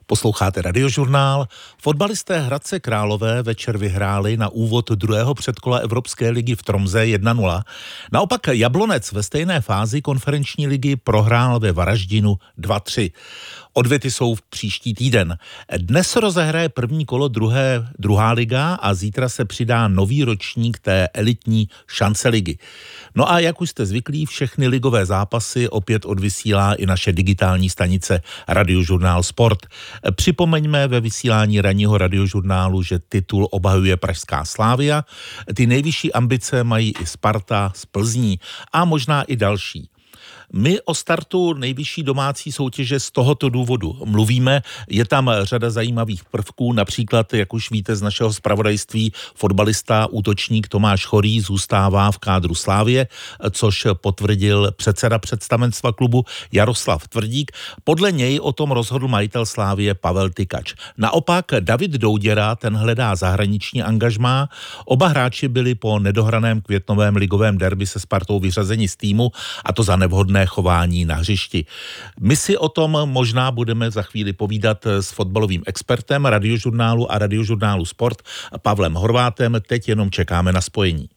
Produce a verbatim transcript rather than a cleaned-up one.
Posloucháte Radiožurnál. Fotbalisté Hradce Králové večer vyhráli na úvod druhého předkola Evropské ligy v Tromze jedna nula. Naopak Jablonec ve stejné fázi konferenční ligy prohrál ve Varaždinu dva tři. Odvety jsou v příští týden. Dnes rozehraje první kolo druhé, druhá liga a zítra se přidá nový ročník té elitní šance ligy. No a jak už jste zvyklí, všechny ligové zápasy opět odvysílá i naše digitální stanice Radiožurnál Sport. Připomeňme ve vysílání ranního radiožurnálu, že titul obhajuje pražská Slavia, ty nejvyšší ambice mají i Sparta z Plzní a možná i další. My o startu nejvyšší domácí soutěže z tohoto důvodu mluvíme. Je tam řada zajímavých prvků, například, jak už víte z našeho zpravodajství, fotbalista, útočník Tomáš Chorý zůstává v kádru Slavie, což potvrdil předseda představenstva klubu Jaroslav Tvrdík. Podle něj o tom rozhodl majitel Slavie Pavel Tykač. Naopak David Douděra, ten hledá zahraniční angažmá. Oba hráči byli po nedohraném květnovém ligovém derby se Spartou vyřazeni z týmu, a to za nevhodné chování na hřišti. My si o tom možná budeme za chvíli povídat s fotbalovým expertem Radiožurnálu a Radiožurnálu Sport Pavlem Horvátem. Teď jenom čekáme na spojení.